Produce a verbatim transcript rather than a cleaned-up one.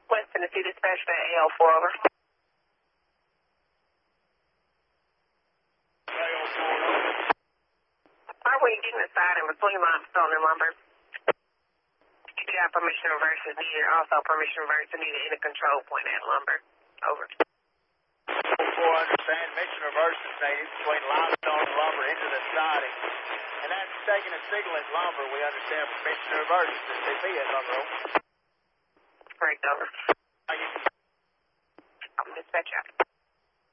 West Tennessee Dispatch for A L four, over. Why were you getting inside in between limestone and lumber? You got permission to reverse is needed. Also, permission to reverse is needed in the control point at lumber. Over. four, understand. Mission reverse is needed between limestone and lumber into the siding. And that's taking a signal at lumber. We understand permission to reverse is C P at lumber. Correct, over. Thank you. I'm dispatch out.